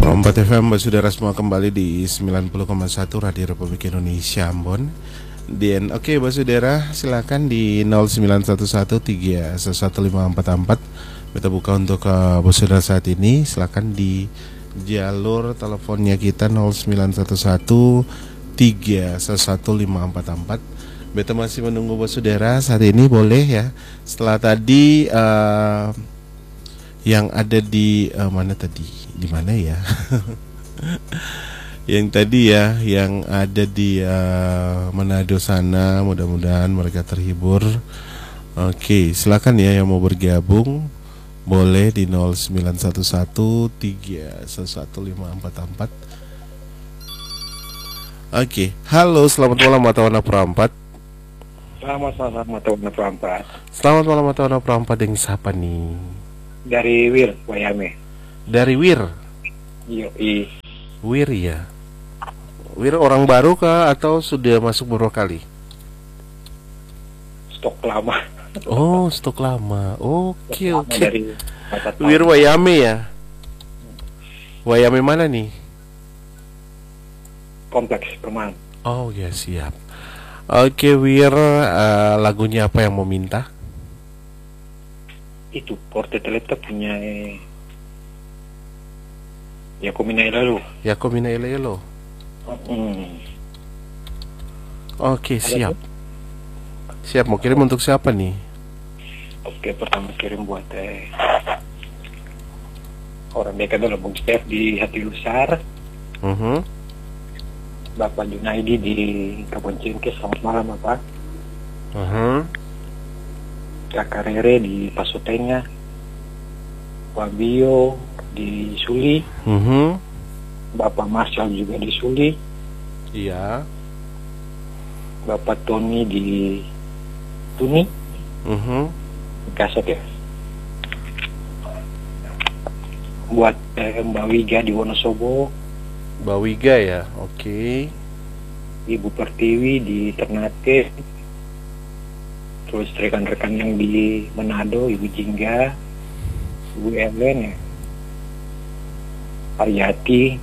101,4 FM, saudara semua kembali di 90,1 Radio Republik Indonesia Ambon. Dan oke, saudara, silakan di 0911311544. Kita buka untuk saudara saat ini. Silakan di jalur teleponnya kita 0911311544. Beta masih menunggu saudara saat ini, boleh ya. Setelah tadi yang ada di mana tadi? Di mana ya? Yang tadi ya, yang ada di Manado sana, mudah-mudahan mereka terhibur. Oke, silakan ya yang mau bergabung, boleh di 0911311544. Oke, halo, selamat malam Matawana Perampat. Selamat malam Matawana Perampat. Selamat malam Matawana Perampat, yang siapa nih? Dari Wir, Wayame. Dari Wir. Yoi. Wir ya. Wir orang baru kah atau sudah masuk beberapa kali? Stok lama. Oh, stok lama. Oke. Dari Wir Wayame ya. Wayame mana nih? Kompleks Perumahan. Oh ya, siap. Oke, Wir, lagunya apa yang mau minta? Itu Porte Teleta punya Yakumina Ilalu. Yakumina Ilalu. Oke, siap. Siap, mau kirim untuk siapa nih? Oke, pertama kirim buat orang mereka dulu, Bung Stef di Hati Lusar. Bapak Junaidi di Kebon Cingkis, selamat malam Bapak. Kakak Rere di Pasutenga. Wabio di Suli. Bapak Marshall juga di Suli. Iya. Bapak Tony di Tuni. Kaset ya. Buat Mbak Wiga di Wonosobo. Mbak Wiga ya, oke. Ibu Pertiwi di Ternate. Terus rekan-rekan yang di Manado, Ibu Jingga, Ibu Ellen ya, Aryati.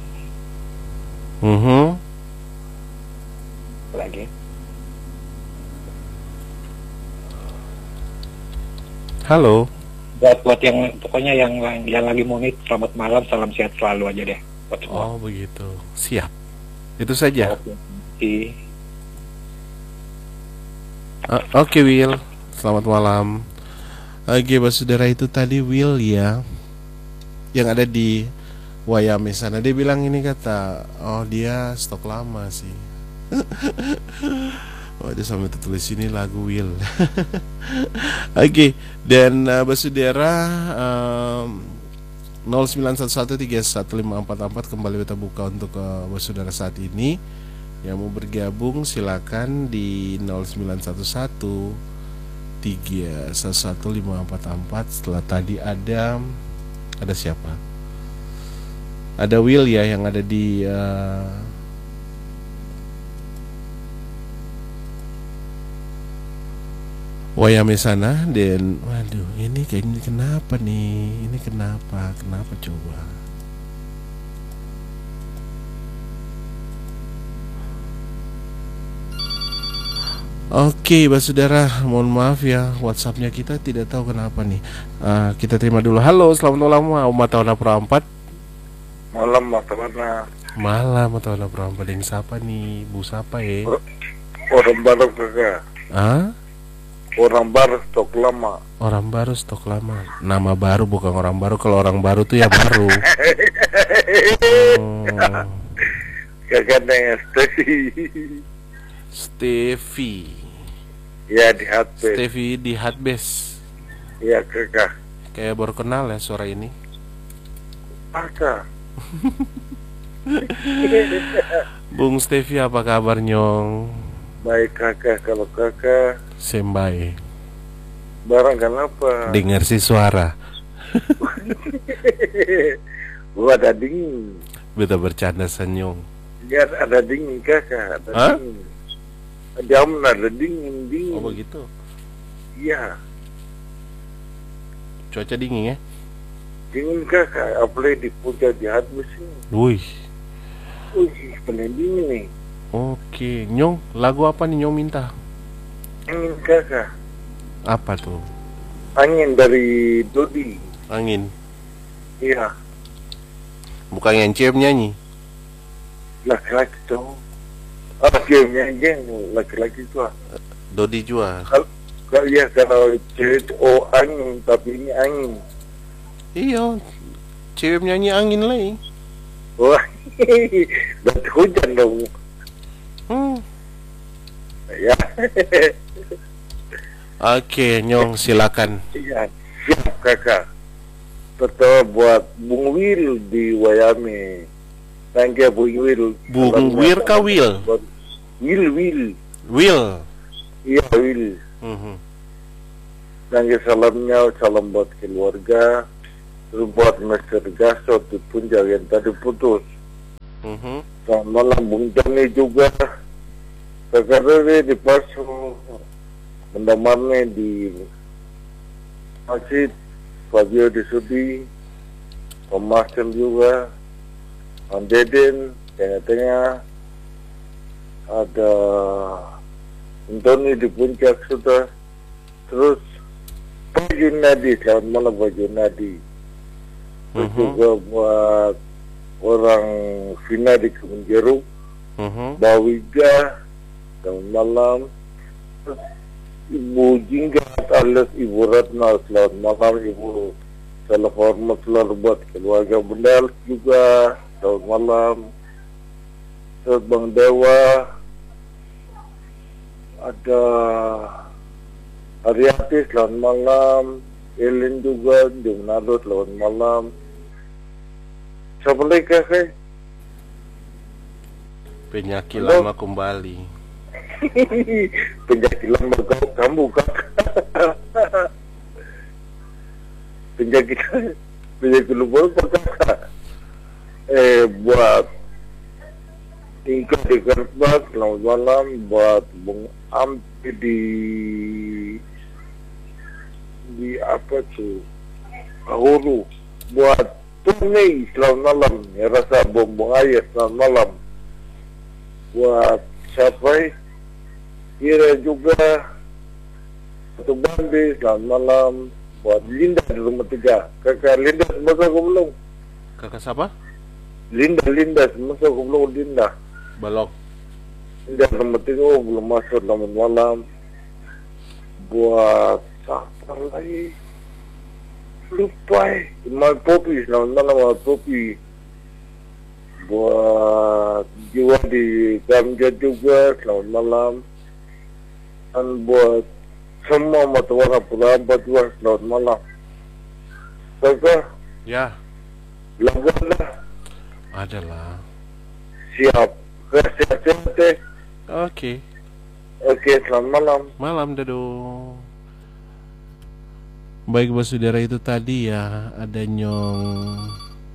Lagi. Halo. Buat yang pokoknya yang lagi monit, selamat malam, salam sehat selalu aja deh. Oh begitu, siap. Itu saja. Oke, Will, selamat malam. Oke, saudara, itu tadi Will ya, yang ada di Wayame sana. Dia bilang ini, kata, oh dia stok lama sih. Oh, dia sampai tertulis ini lagu Will. Oke, dan saudara, 0911311544 kembali kita buka untuk saudara saat ini. Yang mau bergabung silakan di 0911311544. Setelah tadi ada siapa? Ada Will ya yang ada di Wayame sana. Dan waduh, ini kayaknya kenapa nih? Ini kenapa coba? Oke, saudara, mohon maaf ya, WhatsAppnya kita tidak tahu kenapa nih. Kita terima dulu. Halo, selamat malam Matawana Perampat. Malam Matawana. Malam Matawana Perampat, yang siapa nih? Bu siapa ya? Orang baru kakak. Orang baru stok lama. Orang baru stok lama. Nama baru bukan orang baru. Kalau orang baru tuh ya baru. Kakaknya Stevie. Ya, di Hatbes. Stevie di Hatbes. Iya kakak. Kayak baru kenal ya suara ini. Kakak. Bung Stevie, apa kabar nyong? Baik kakak, kalau kakak Sembai. Barang kenapa? Dengar si suara. Gua ada dingin. Beta bercanda senyum. Ya, ada dingin kakak, ada dingin. Jam ada dingin. Oh begitu. Iya. Cuaca dingin ya? dingin kakak, apalagi di puncak di Hatbus ini. Wih. Paling dingin nih. Oke, Nyong, lagu apa nih Nyong minta? Angin kakak. Apa tuh? Angin dari Dodi. Angin. Iya, Bukan yang CM nyanyi. laki-laki tuh. Ah, gamenya aja yang laki-laki itu. Dodi Jua. Kalau ya kalau cewek itu angin, tapi ini angin. Iya. CM nyanyi angin lagi. Wah, berarti hujan dong. Ya. Oke, Nyong silakan. Iya, siap kakak. Betul buat Bung Wil di Wayame. Thank you Bung Wil. Bung Wir ka Will? Will. Will. Iya Will. Thank you salamnya, salam buat keluarga. Terus buat Mr. Gaso di Puncak yang tadi putus. Selamat malam Bung Joni juga. Kakak Rere di Pasu. Mendamarnya di Masjid. Fabio di Sudi, Om Marcel juga, Om Deden, tengah-tengah, ada Antoni di Puncak sudah, terus Pak Junadi, selamat malam Pak Junadi, terus juga buat orang Vina di Kebun Jeruk, Mbak Wiga, selamat malam, Ibu Jingga alias Ibu Ratna, selamat malam Ibu. Salam hormat selalu buat keluarga Bundal juga, selamat malam. Terus Bang Dewa, ada Ariati, selamat malam. Elin juga, di Manado, selamat malam. Siapa lagi kakak? Penyakit lama kembali. Penyakit lama kamu kakak. penyakit lupa kakak. Buat tingkat di Kerbak, selamat malam. Buat Bung Ampi di apa tuh, Kahuru. Buat Tuni, selamat malam. Ya rasa bom air, selamat malam. Buat siapa? Kira juga Satu Bambi, selamat malam. Buat Linda di rumah 3. Kakak Linda, semasa aku belum? Kakak siapa? Linda, semasa aku belum Linda. Balok. Linda di rumah 3, belum masuk, selamat malam. Buat siapa lagi? Lupa Imal Popi, selamat malam Imal Popi. Buat Jiwa di Gamja juga, selamat malam. Dan buat semua mata warna Pulau Ampat juga, selamat malam. Kakak, Ya, lagu anda adalah. siap. Sehat-sehat teh. Oke. Oke, selamat malam. Malam Dado. Baik saudara, itu tadi ya ada Nyong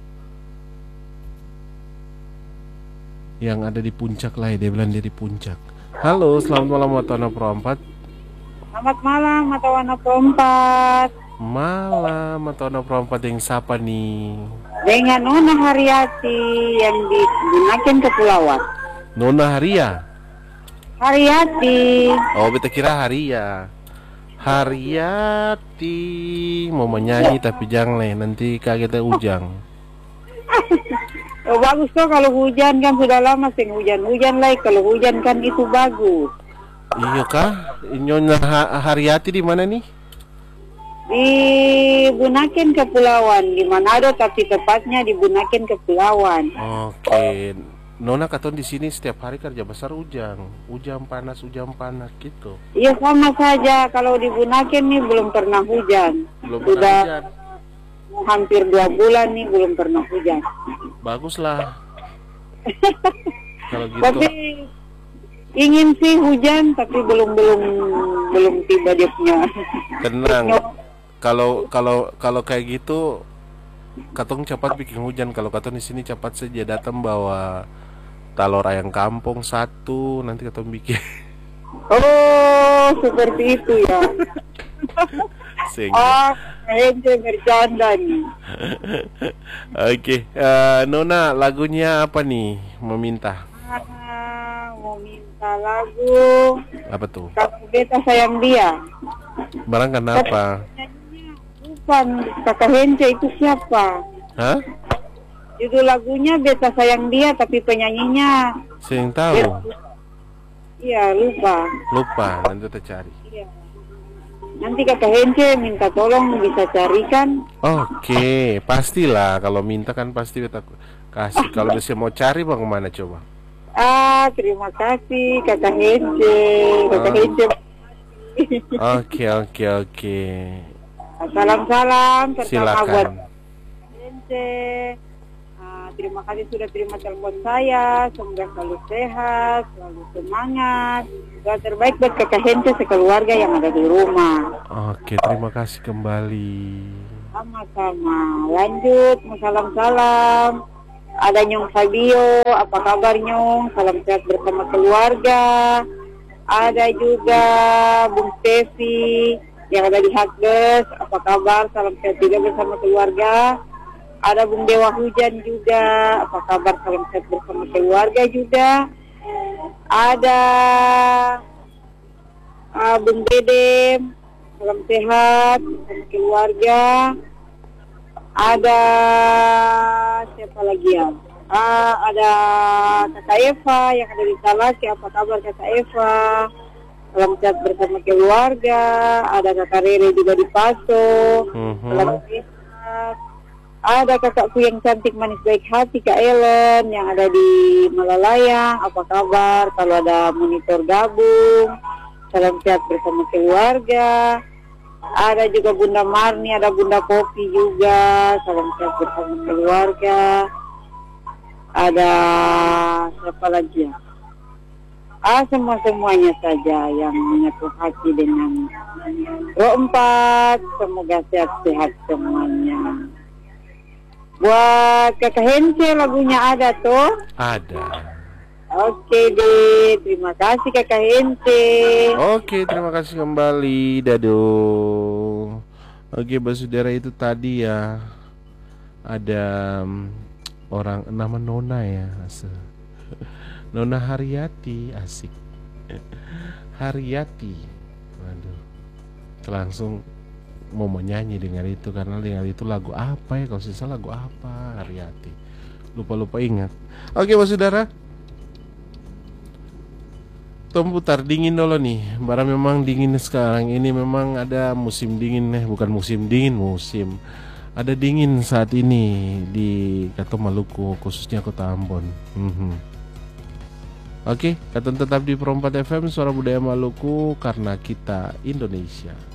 yang ada di puncak lah ya, dia bilang dia di puncak. Halo, selamat malam Mata Warna Pro 4. Selamat malam Mata Warna Pro 4. Malam Mata Warna Pro 4 yang siapa nih? Dengan Nona Haryati yang di Bunaken Kepulauan. Nona Haria. Haryati. Oh, beta kira Haria. Haryati mau menyanyi tapi jangan lah, nanti kagetnya ujang. Oh, bagus tuh kalau hujan kan, sudah lama sing hujan lagi. Kalau hujan kan itu bagus. Iya kah? Nyonya Haryati di mana nih? Di Bunaken Kepulauan, di Manado tapi tepatnya di Bunaken Kepulauan. Oke. Nona katon di sini setiap hari kerja besar hujan panas gitu. Iya sama saja, kalau di Bunaken nih belum pernah hujan. Belum Sudah pernah hujan. hampir 2 bulan nih belum pernah hujan. Baguslah. Kalau gitu. Tapi ingin sih hujan tapi belum tiba dia punya. Tenang. Kalau kayak gitu, katong cepat bikin hujan. Kalau katong di sini cepat saja datang bawa telur ayam kampung 1, nanti katong bikin. Oh, seperti itu ya. Sehingga Hence bercanda nih. Oke, Nona lagunya apa nih? Meminta. Mau minta lagu Apa tuh? Kakak Beta Sayang Dia. Barang kenapa? Bukan Kakak Hence itu siapa? Hah? Judul lagunya Beta Sayang Dia, tapi penyanyinya Saya yang tahu. iya lupa. Lupa, nanti kita cari. Iya. Nanti Kakak Hence minta tolong bisa carikan. Oke, pastilah kalau minta kan pasti kita kasih. Kalau bisa mau cari bang kemana coba? Terima kasih Kakak Hence. Kakak Hence. Oke. Salam-salam pertama buat Silakan. Hence. Terima kasih sudah terima telepon saya. Semoga selalu sehat, selalu semangat. Doa terbaik buat Kakak Hence sekeluarga yang ada di rumah. Oke, terima kasih kembali. Sama-sama. Lanjut, mau salam-salam. Ada Nyong Fabio, apa kabar Nyong? Salam sehat bersama keluarga. Ada juga Bung Stevi yang ada di Hakbes, apa kabar? Salam sehat juga bersama keluarga. Ada Bung Dewa Hujan juga, apa kabar? Salam sehat bersama keluarga juga. Ada Bung Dedem, salam sehat bersama keluarga. Ada siapa lagi ya? Ada Kakak Eva yang ada di Salaki, apa kabar Kakak Eva? Salam sehat bersama keluarga. Ada Kakak Rere juga di Paso. Salam sehat. Ada kakakku yang cantik manis baik hati Kak Ellen yang ada di Malalayang, apa kabar? Kalau ada monitor gabung, salam sehat bersama keluarga. Ada juga Bunda Marni, ada Bunda Popi juga, salam sehat bersama keluarga. Ada siapa lagi ya? Semuanya saja yang menyatu hati dengan Roh 4, semoga sehat-sehat semuanya. Buat Kakak Hence lagunya ada tuh? Ada. Oke deh, terima kasih Kakak Hence. Oke, terima kasih kembali. Dado. Oke, saudara itu tadi ya ada orang nama Nona ya. Nona Haryati, asik. Haryati. Waduh. Langsung mau nyanyi dengan itu karena dengan itu lagu apa ya, kalau sisa lagu apa Haryati, lupa ingat. Oke saudara, Tom putar dingin dulu nih, barang memang dingin sekarang ini, memang ada musim dingin bukan musim dingin, musim ada dingin saat ini di Kata Maluku, khususnya Kota Ambon. Oke, kata tetap di Pro 4 FM, suara budaya Maluku, karena kita Indonesia.